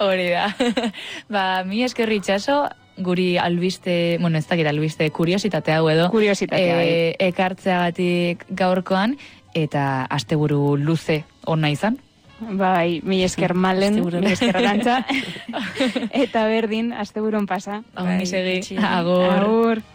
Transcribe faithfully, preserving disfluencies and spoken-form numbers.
Hori da. Ba, mi eskerri itxaso, guri albiste, bueno, ez dakit albiste, kuriositate hau edo. Kuriositatea, e, ekartzeagatik gaurkoan, eta asteburu luze ona izan. Bai, mi esker Malen, mi esker Arantxa. Eta berdin, asteburon pasa. Ongi segi. Agur. Agur.